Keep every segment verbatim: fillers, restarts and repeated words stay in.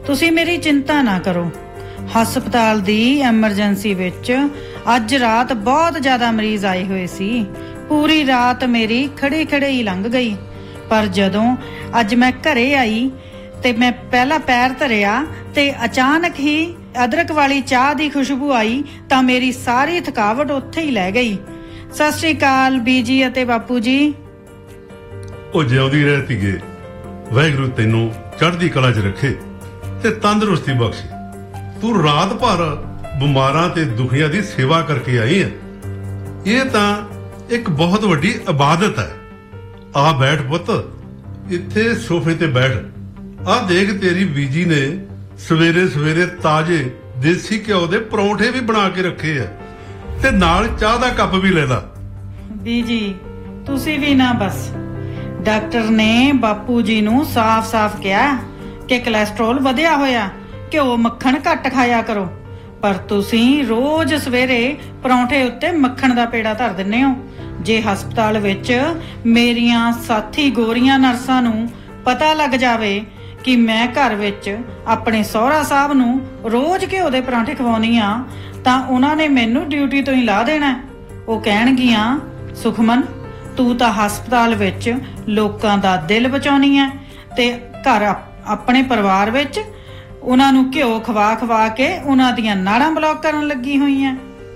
ਤੁਸੀਂ ਮੇਰੀ ਚਿੰਤਾ ਨਾ ਕਰੋ। ਹਸਪਤਾਲ ਦੀ ਐਮਰਜੈਂਸੀ ਵਿੱਚ ਅੱਜ ਰਾਤ ਬਹੁਤ ਜ਼ਿਆਦਾ ਮਰੀਜ਼ ਆਏ ਹੋਏ ਸੀ। ਪੂਰੀ ਰਾਤ ਮੇਰੀ ਖੜੇ ਖੜੇ ਹੀ ਲੰਘ ਗਈ। ਪਰ ਜਦੋਂ ਅੱਜ ਮੈਂ ਘਰੇ ਆਈ ਤੇ ਮੈਂ ਪਹਿਲਾ ਪੈਰ ਧਰਿਆ ਤੇ ਅਚਾਨਕ ਹੀ ਅਦਰਕ ਵਾਲੀ ਚਾਹ ਦੀ ਖੁਸ਼ਬੂ ਆਈ ਤਾਂ ਮੇਰੀ ਸਾਰੀ ਥਕਾਵਟ ਉੱਥੇ ਹੀ ਲੈ ਗਈ। ਸਤਿ ਸ਼੍ਰੀ ਅਕਾਲ ਬੀਜੀ ਅਤੇ ਬਾਪੂ ਜੀ। ਉਹ ਜਿਉਂਦੀ ਰਹਿ ਧੀਏ, ਵਾਹਿਗੁਰੂ ਤੈਨੂੰ ਚੜ੍ਹਦੀ ਕਲਾ 'ਚ ਰੱਖੇ ਤੇ ਤੰਦਰੁਸਤੀ ਬਖਸ਼ੇ। ਤੂੰ ਰਾਤ ਭਰ ਬਿਮਾਰਾਂ ਤੇ ਦੁਖੀਆਂ ਦੀ ਸੇਵਾ ਕਰਕੇ ਆਈ ਹੈ। ਇਹ ਤਾਂ ਇੱਕ ਬਹੁਤ ਵੱਡੀ ਇਬਾਦਤ ਹੈ। ਆ ਬੈਠ ਪੁੱਤ, ਇੱਥੇ ਸੋਫੇ ਤੇ ਬੈਠ। ਆ ਦੇਖ ਤੇਰੀ ਬੀਜੀ ਨੇ ਸਵੇਰੇ ਸਵੇਰੇ ਤਾਜ਼ੇ ਦੇਸੀ ਘਿਓ ਦੇ ਪਰੌਂਠੇ ਵੀ ਬਣਾ ਕੇ ਰੱਖੇ ਆ ਤੇ ਨਾਲ ਚਾਹ ਦਾ ਕੱਪ ਵੀ ਲੈ ਲਾ। ਬੀਜੀ ਤੁਸੀਂ ਵੀ ਨਾ ਬਸ। ਡਾਕਟਰ ਨੇ ਬਾਪੂ ਜੀ ਨੂੰ ਸਾਫ਼-ਸਾਫ਼ ਕਿਹਾ ਕਿ ਕੋਲੇਸਟ੍ਰੋਲ ਵਧਿਆ ਹੋਇਆ, ਘਿਓ ਮੱਖਣ ਘੱਟ ਖਾਇਆ ਕਰੋ। ਪਰ ਤੁਸੀਂ ਰੋਜ਼ ਸਵੇਰੇ ਪਰੌਂਠੇ ਉੱਤੇ ਮੱਖਣ ਦਾ ਪੇੜਾ ਧਰ ਦਿੰਦੇ ਹੋ। ਜੇ ਹਸਪਤਾਲ ਵਿੱਚ ਮੇਰੀਆਂ ਸਾਥੀ ਗੋਰੀਆਂ ਨਰਸਾਂ ਨੂੰ ਪਤਾ ਲੱਗ ਜਾਵੇ ਕਿ ਮੈਂ ਘਰ ਵਿੱਚ ਆਪਣੇ ਸਹੁਰਾ ਸਾਹਿਬ ਨੂੰ ਰੋਜ਼ ਘਿਓ ਦੇ ਪਰਾਂਠੇ ਖਵਾਉਣੀ ਆ ਤਾਂ ਉਹਨਾਂ ਨੇ ਮੈਨੂੰ ਡਿਊਟੀ ਤੋਂ ਹੀ ਲਾ ਦੇਣਾ। ਉਹ ਕਹਿਣਗੀਆਂ, ਸੁਖਮਨ ਤੂੰ ਤਾਂ ਹਸਪਤਾਲ ਵਿੱਚ ਲੋਕਾਂ ਦਾ ਦਿਲ ਬਚਾਉਣੀ ਹੈ ਤੇ ਘਰ ਆਪਣੇ ਪਰਿਵਾਰ ਵਿੱਚ ਉਹਨਾਂ ਨੂੰ ਘਿਓ ਖਵਾ ਖਵਾ ਕੇ ਉਹਨਾਂ ਦੀਆਂ ਨਾੜਾਂ ਬਲੌਕ ਕਰਨ ਲੱਗੀ ਹੋਈਆਂ।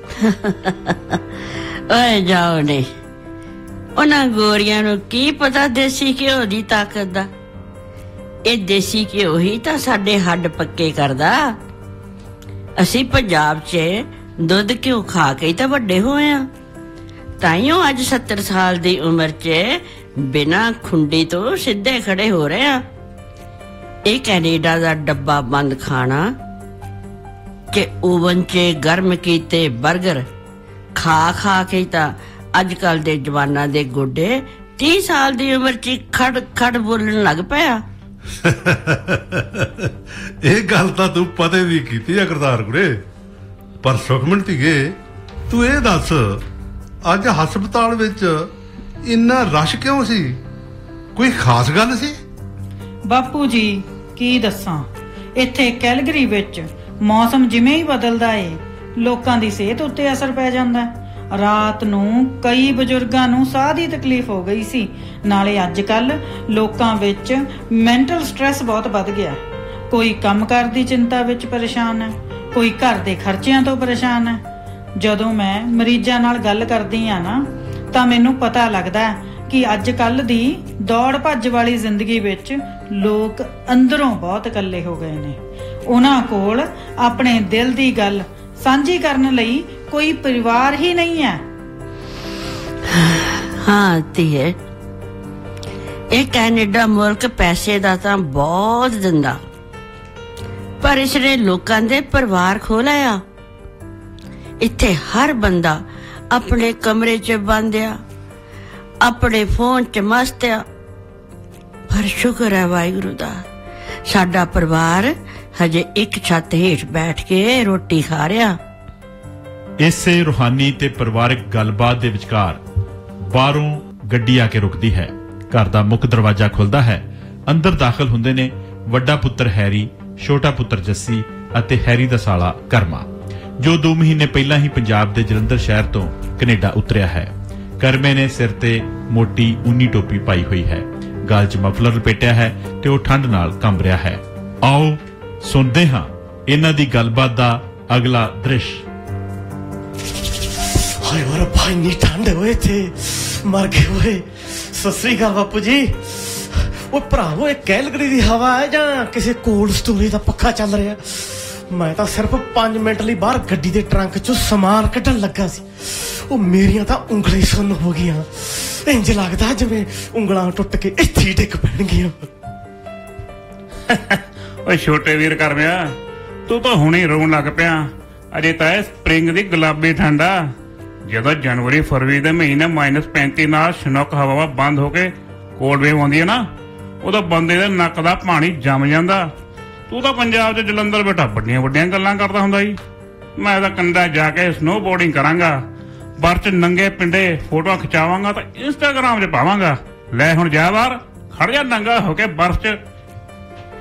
ਓਏ ਜਾਓ ਨੇ, ਉਹਨਾਂ ਗੋਰੀਆਂ ਨੂੰ ਕੀ ਪਤਾ ਦੇਸੀ ਘਿਓ ਦੀ ਤਾਕਤ ਦਾ। ਇਹ ਦੇਸੀ ਘਿਓ ਹੀ ਤਾਂ ਸਾਡੇ ਹੱਡ ਪੱਕੇ ਕਰਦਾ। ਅਸੀਂ ਪੰਜਾਬ 'ਚ ਦੁੱਧ ਘਿਓ ਖਾ ਕੇ ਹੀ ਤਾਂ ਵੱਡੇ ਹੋਏ ਆ। ਤਾਈਓ ਅੱਜ ਸੱਤਰ ਸਾਲ ਦੀ ਉਮਰ 'ਚ ਬਿਨਾਂ ਖੁੰਡੀ ਤੋਂ ਸਿੱਧੇ ਖੜੇ ਹੋ ਰਹੇ ਆ। ਇਹ ਕੈਨੇਡਾ ਦਾ ਡੱਬਾ ਬੰਦ ਖਾਣਾ ਕਿ ਓਵਨ 'ਚ ਗਰਮ ਕੀਤੇ ਬਰਗਰ ਖਾ ਖਾ ਕੇ ਤਾਂ ਅੱਜ ਕੱਲ ਦੇ ਜਵਾਨਾਂ ਦੇ ਗੋਡੇ ਤੀਹ ਸਾਲ ਦੀ ਉਮਰ 'ਚ ਖੜ ਖੜ ਬੋਲਣ ਲੱਗ ਪਿਆ। ਇਹ ਗੱਲ ਤਾਂ ਤੂੰ ਪਤੇ ਵੀ ਕੀਤੀ ਆ ਕਰਤਾਰ ਗੁਰੇ। ਪਰ ਸੁਖਮਨ ਧੀਏ, ਤੂੰ ਇਹ ਦੱਸ, ਅੱਜ ਹਸਪਤਾਲ ਵਿੱਚ ਇੰਨਾ ਰਸ਼ ਕਿਉਂ ਸੀ? ਕੋਈ ਖਾਸ ਗੱਲ ਸੀ? ਬਾਪੂ ਜੀ ਕੀ ਦੱਸਾਂ, ਇੱਥੇ ਕੈਲਗਰੀ ਵਿੱਚ ਮੌਸਮ ਜਿਵੇਂ ਹੀ ਬਦਲਦਾ ਏ ਲੋਕਾਂ ਦੀ ਸਿਹਤ ਉੱਤੇ ਅਸਰ ਪੈ ਜਾਂਦਾ। ਰਾਤ ਨੂੰ ਕਈ ਬਜ਼ੁਰਗਾਂ ਨੂੰ ਸਾਹ ਦੀ ਤਕਲੀਫ ਹੋ ਗਈ ਸੀ। ਨਾਲੇ ਅੱਜ ਕੱਲ ਲੋਕਾਂ ਵਿੱਚ ਮੈਂਟਲ ਸਟ੍ਰੈਸ ਬਹੁਤ ਵੱਧ ਗਿਆ। ਕੋਈ ਕੰਮਕਾਰ ਦੀ ਚਿੰਤਾ ਵਿੱਚ ਪਰੇਸ਼ਾਨ ਹੈ, ਕੋਈ ਘਰ ਦੇ ਖਰਚਿਆਂ ਤੋਂ ਪਰੇਸ਼ਾਨ ਹੈ। ਜਦੋਂ ਮੈਂ ਮਰੀਜ਼ਾਂ ਨਾਲ ਗੱਲ ਕਰਦੀ ਆ ਨਾ ਤਾਂ ਮੈਨੂੰ ਪਤਾ ਲੱਗਦਾ ਕਿ ਅੱਜ ਕੱਲ ਦੀ ਦੌੜ ਭੱਜ ਵਾਲੀ ਜ਼ਿੰਦਗੀ ਵਿੱਚ ਲੋਕ ਅੰਦਰੋਂ ਬਹੁਤ ਇਕੱਲੇ ਹੋ ਗਏ ਨੇ। ਉਹਨਾਂ ਕੋਲ ਆਪਣੇ ਦਿਲ ਦੀ ਗੱਲ ਸਾਂਝੀ ਕਰਨ ਲਈ ਕੋਈ ਪਰਿਵਾਰ ਹੀ ਨਹੀਂ ਹੈ। ਹਾਂ ਧੀਏ, ਇਹ ਕੈਨੇਡਾ ਮੁਲਕ ਪੈਸੇ ਦਾ ਤਾਂ ਬਹੁਤ ਦਿੰਦਾ, ਪਰ ਇਸਨੇ ਲੋਕਾਂ ਦੇ ਪਰਿਵਾਰ ਖੋਹ ਲਿਆ। ਇੱਥੇ ਹਰ ਬੰਦਾ ਆਪਣੇ ਕਮਰੇ 'ਚ ਬੰਦ ਆ, ਆਪਣੇ ਫੋਨ 'ਚ ਮਸਤ ਆ। ਪਰ ਸ਼ੁਕਰ ਹੈ ਵਾਹਿਗੁਰੂ ਦਾ, ਸਾਡਾ ਪਰਿਵਾਰ ਹਜੇ ਇੱਕ ਛੱਤ ਹੇਠ ਬੈਠ ਕੇ ਰੋਟੀ ਖਾ ਰਿਹਾ। ਇਸੇ ਰੂਹਾਨੀ ਤੇ ਪਰਿਵਾਰਕ ਗੱਲਬਾਤ ਦੇ ਵਿਚਕਾਰ ਬਾਹਰੋਂ ਗੱਡੀ ਆ ਕੇ ਰੁਕਦੀ ਹੈ। ਘਰ ਦਾ ਮੁੱਖ ਦਰਵਾਜ਼ਾ ਖੁੱਲਦਾ ਹੈ। ਅੰਦਰ ਦਾਖਲ ਹੁੰਦੇ ਨੇ ਵੱਡਾ ਪੁੱਤਰ ਹੈਰੀ, ਛੋਟਾ ਪੁੱਤਰ ਜੱਸੀ ਅਤੇ ਹੈਰੀ ਦਾ ਸਾਲਾ ਕਰਮਾ, ਜੋ ਦੋ ਮਹੀਨੇ ਪਹਿਲਾਂ ਹੀ ਪੰਜਾਬ ਦੇ ਜਲੰਧਰ ਸ਼ਹਿਰ ਤੋਂ ਕੈਨੇਡਾ ਉਤਰਿਆ ਹੈ। ਕਰਮੇ ਨੇ ਸਿਰ ਤੇ ਮੋਟੀ ਊਨੀ ਟੋਪੀ ਪਾਈ ਹੋਈ ਹੈ, ਗਲ 'ਚ ਮਫਲਰ ਲਪੇਟਿਆ ਹੈ ਤੇ ਉਹ ਠੰਡ ਨਾਲ ਕੰਬ ਰਿਹਾ ਹੈ। ਆਓ ਸੁਣਦੇ ਹਾਂ ਇਹਨਾਂ ਦੀ ਗੱਲਬਾਤ ਦਾ ਅਗਲਾ ਦ੍ਰਿਸ਼। ਹਾਏ ਵਾਰਾ ਭਾਈ, ਨੀ ਠੰਡ ਹੋਏ ਥੇ ਮਰ ਗਏ ਹੋਏ। ਸਤਿ ਸ੍ਰੀ ਅਕਾਲ ਬਾਪੂ ਜੀ। ਉਹ ਭਰਾਵੋ, ਇਹ ਕੈਲਗਰੀ ਦੀ ਹਵਾ ਹੈ ਜਾਂ ਕਿਸੇ ਕੋਲਡ ਸਟੋਰੇਜ ਦਾ ਪੱਖਾ ਚੱਲ ਰਿਹਾ? ਮੈਂ ਤਾਂ ਸਿਰਫ ਪੰਜ ਮਿੰਟ ਲਈ ਬਾਹਰ ਗੱਡੀ ਦੇ ਟਰੰਕ 'ਚੋਂ ਸਮਾਨ ਕੱਢਣ ਲੱਗਾ ਸੀ। ਉਹ ਮੇਰੀਆਂ ਤਾਂ ਉਂਗਲਾਂ ਹੀ ਸੁੰਨ ਹੋ ਗਈਆਂ। ਇੰਜ ਲੱਗਦਾ ਜਿਵੇਂ ਉਂਗਲਾਂ ਟੁੱਟ ਕੇ ਇੱਥੇ ਹੀ ਡਿੱਗ ਪੈਣਗੀਆਂ। ਓਏ ਛੋਟੇ ਵੀਰ ਕਰਮਿਆ, ਤੂੰ ਤਾਂ ਹੁਣੇ ਰੋਣ ਲੱਗ ਪਿਆ। ਅਜੇ ਤਾਂ ਇਹ ਸਪਰਿੰਗ ਦੀ ਗੁਲਾਬੀ ਠੰਡ ਆ। ਜਦੋਂ ਜਨਵਰੀ ਫਰਵਰੀ ਦੇ ਮਹੀਨੇ ਮਾਈਨਸ ਪੈਂਤੀ ਨਾਲ ਸ਼ਨੁਕ ਹਵਾ ਬੰਦ ਹੋ ਕੇ ਕੋਲਡ ਵੇਵ ਆਉਂਦੀ ਹੈ ਨਾ, ਉਦੋਂ ਬੰਦੇ ਦੇ ਨੱਕ ਦਾ ਪਾਣੀ ਜੰਮ ਜਾਂਦਾ। ਤੂੰ ਤਾਂ ਪੰਜਾਬ 'ਚ ਜਲੰਧਰ ਬੈਠਾ ਵੱਡੀਆਂ ਵੱਡੀਆਂ ਗੱਲਾਂ ਕਰਦਾ ਹੁੰਦਾ ਸੀ। ਮੈਂ ਤਾਂ ਕੰਡਾ ਜਾ ਕੇ ਸਨੋ ਬੋਰਡਿੰਗ ਕਰਾਂਗਾ, ਬਰਫ਼ 'ਚ ਨੰਗੇ ਪਿੰਡੇ ਫੋਟੋਆਂ ਖਿਚਾਵਾਂਗਾ ਤਾਂ ਇੰਸਟਾਗ੍ਰਾਮ 'ਚ ਪਾਵਾਂਗਾ। ਲੈ ਹੁਣ ਜਾ ਬਾਹਰ, ਖੜ ਜਾ ਨੰਗਾ ਹੋ ਕੇ ਬਰਫ਼ 'ਚ